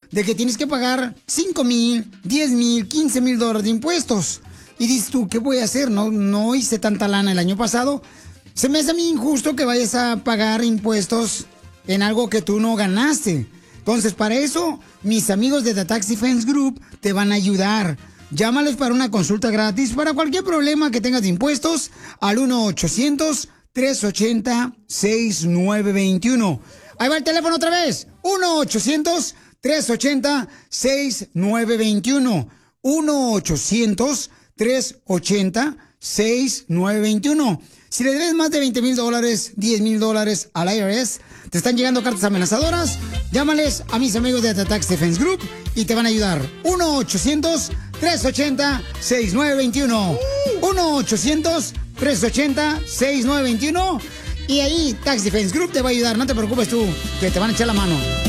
de que tienes que pagar $5,000, $10,000, $15,000 de impuestos. Y dices tú, ¿qué voy a hacer? No hice tanta lana el año pasado. Se me hace a mí injusto que vayas a pagar impuestos en algo que tú no ganaste. Entonces, para eso, mis amigos de The Tax Defense Group te van a ayudar. Llámales para una consulta gratis para cualquier problema que tengas de impuestos al 1-800-380-6921. Ahí va el teléfono otra vez. 1-800-380-6921. 1-800-380-6921. Si le debes más de $20,000, $10,000 al IRS, te están llegando cartas amenazadoras, llámales a mis amigos de The Tax Defense Group y te van a ayudar. 1-800-380-6921. 1-800-380-6921. Y ahí Tax Defense Group te va a ayudar. No te preocupes tú, que te van a echar la mano.